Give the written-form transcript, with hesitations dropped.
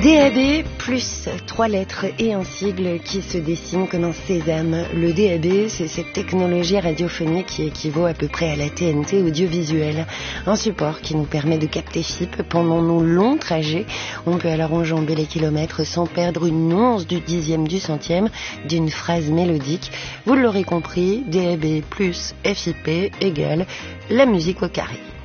DAB+, 3 lettres et un sigle qui se dessinent comme un sésame. Le DAB, c'est cette technologie radiophonique qui équivaut à peu près à la TNT audiovisuelle. Un support qui nous permet de capter FIP pendant nos longs trajets. On peut alors enjamber les kilomètres sans perdre une once du dixième du centième d'une phrase mélodique. Vous l'aurez compris, DAB plus FIP égale la musique au carré.